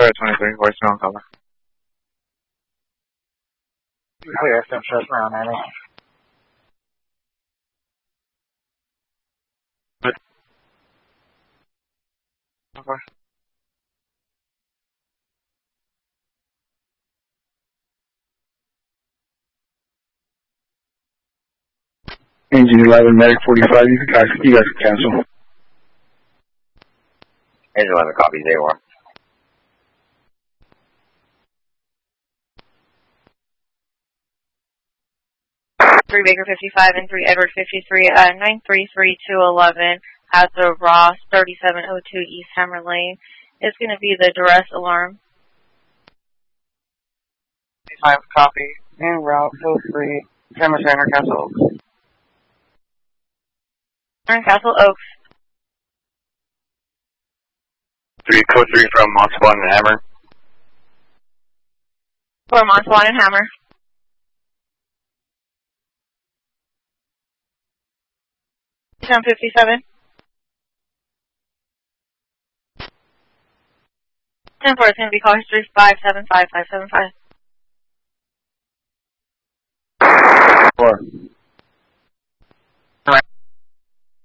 Square 23, voicemail cover. Clear, some shows around, Annie. Okay. Engine 11, Medic 45, you guys can cancel. Engine 11 copies, AOR. 3 Baker 55 and 3 Edward 53 at 933-211 at the Ross 3702 East Hammer Lane. It's going to be the duress alarm. 55 copy, en route 03, Hammer Center, Castle Oaks. Castle Oaks. 3 code 3 from Montalban and Hammer. For Montalban and Hammer. Town 57. 10-4, it's going to be call history 575-575. 4.